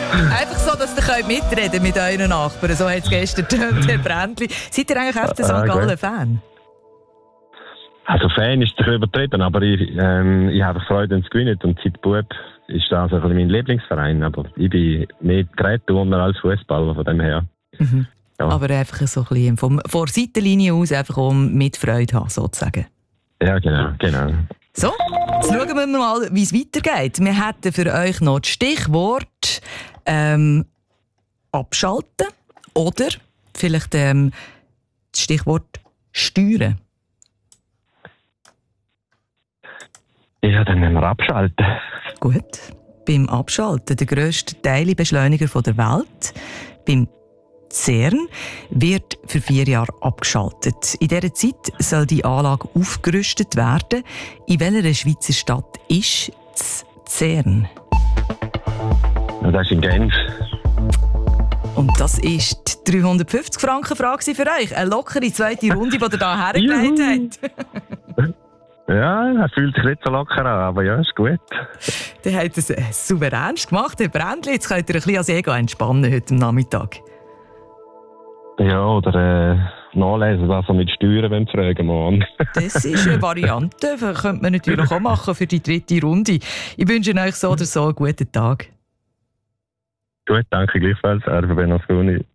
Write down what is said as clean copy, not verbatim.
Einfach so, dass ihr mitreden mit euren Nachbarn. So hat es gestern getönt, Herr Brändli. Seid ihr eigentlich FC St. Gallen-Fan? Also Fan ist doch übertrieben, aber ich habe Freude, wenn es gewinnt. Und seit Bub ist das ein bisschen mein Lieblingsverein. Aber ich bin mehr Geräteturner als Fußballer, von dem her. Mhm. Ja. Aber einfach so ein bisschen von der Seitenlinie aus, einfach um mit Freude haben, sozusagen. Ja, genau. So, jetzt schauen wir mal, wie es weitergeht. Wir hätten für euch noch das Stichwort abschalten oder vielleicht das Stichwort steuern. Ja, dann müssen wir abschalten. Gut. Beim Abschalten, der grösste Teilbeschleuniger der Welt, beim CERN, wird für 4 Jahre abgeschaltet. In dieser Zeit soll die Anlage aufgerüstet werden. In welcher Schweizer Stadt ist das CERN? Ja, das ist in Genf. Und das ist die 350-Franken-Frage für euch. Eine lockere zweite Runde, die ihr hier hergelegt habt. Ja, er fühlt sich nicht so locker an, aber ja, ist gut. Der hat es souveränst gemacht, Herr Brändli. Jetzt könnt ihr ein bisschen als Ego entspannen heute am Nachmittag. Ja, oder nachlesen, was er mit Steuern fragen morgen. Das ist eine Variante, das könnte man natürlich auch machen für die 3. Runde. Ich wünsche euch so oder so einen guten Tag. Gut, danke gleichfalls, Erbe Benasconi.